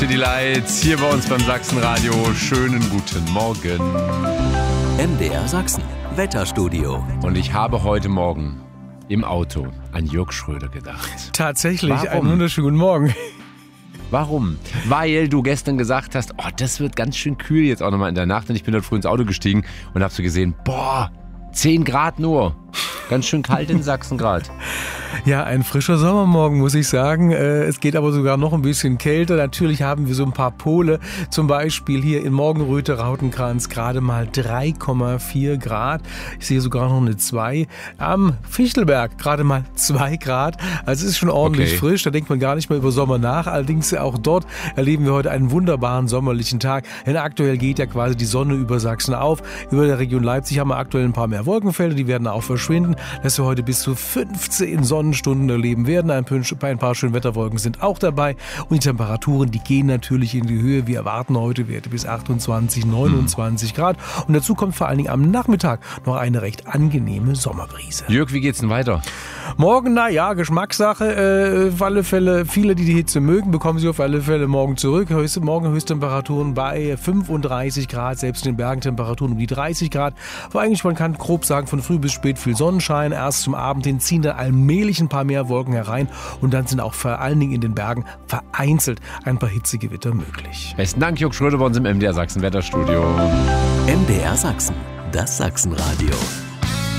Die Lights hier bei uns beim Sachsenradio. Schönen guten Morgen. MDR Sachsen, Wetterstudio. Und ich habe heute Morgen im Auto an Jörg Schröder gedacht. Tatsächlich, Warum? einen wunderschönen guten Morgen. Warum? Weil du gestern gesagt hast, oh, das wird ganz schön kühl jetzt auch nochmal in der Nacht. Und ich bin dort früh ins Auto gestiegen und habe so gesehen, 10 Grad nur. Ganz schön kalt in Sachsen gerade. Ja, ein frischer Sommermorgen, muss ich sagen. Es geht aber sogar noch ein bisschen kälter. Natürlich haben wir so ein paar Pole. Zum Beispiel hier in Morgenröte, Rautenkranz, gerade mal 3,4 Grad. Ich sehe sogar noch eine 2. Am Fichtelberg gerade mal 2 Grad. Also es ist schon ordentlich frisch. Da denkt man gar nicht mehr über Sommer nach. Allerdings auch dort erleben wir heute einen wunderbaren sommerlichen Tag. Denn aktuell geht ja quasi die Sonne über Sachsen auf. Über der Region Leipzig haben wir aktuell ein paar mehr Wolkenfelder. Die werden auch verschwinden. Dass wir heute bis zu 15 Sonnenstunden erleben werden. Ein paar schöne Wetterwolken sind auch dabei. Und die Temperaturen, die gehen natürlich in die Höhe. Wir erwarten heute Werte bis 28, 29 Grad. Und dazu kommt vor allen Dingen am Nachmittag noch eine recht angenehme Sommerbrise. Jörg, wie geht's denn weiter? Morgen, Geschmackssache. Auf alle Fälle, viele, die Hitze mögen, bekommen sie auf alle Fälle morgen zurück. Morgen Höchsttemperaturen bei 35 Grad, selbst in den Bergen Temperaturen um die 30 Grad. Aber eigentlich, man kann grob sagen, von früh bis spät viel Sonnenschein. Erst zum Abend hin ziehen dann allmählich ein paar mehr Wolken herein. Und dann sind auch vor allen Dingen in den Bergen vereinzelt ein paar Hitzegewitter möglich. Besten Dank, Jörg Schröder bei uns im MDR Sachsen Wetterstudio. MDR Sachsen, das Sachsenradio.